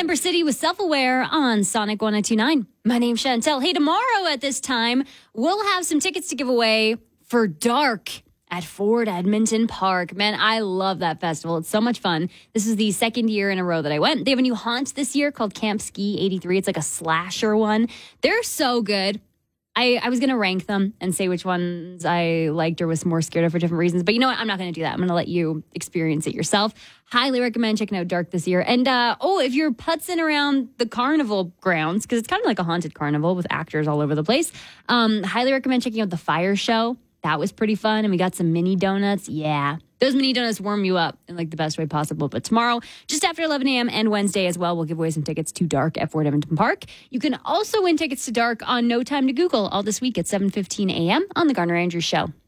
Ember City with Self-Aware on Sonic 102.9. My name's Chantel. Hey, tomorrow at this time, we'll have some tickets to give away for Dark at Ford Edmonton Park. Man, I love that festival. It's so much fun. This is the second year in a row that I went. They have a new haunt this year called Camp Ski 83. It's like a slasher one. They're so good. I was going to rank them and say which ones I liked or was more scared of for different reasons. But you know what? I'm not going to do that. I'm going to let you experience it yourself. Highly recommend checking out Dark this year. And, if you're putzing around the carnival grounds, because it's kind of like a haunted carnival with actors all over the place, highly recommend checking out the Fire Show. That was pretty fun. And we got some mini donuts. Yeah. Those mini donuts warm you up in like the best way possible. But tomorrow, just after 11 a.m. and Wednesday as well, we'll give away some tickets to Dark at Fort Edmonton Park. You can also win tickets to Dark on No Time to Google all this week at 7:15 a.m. on The Garner Andrews Show.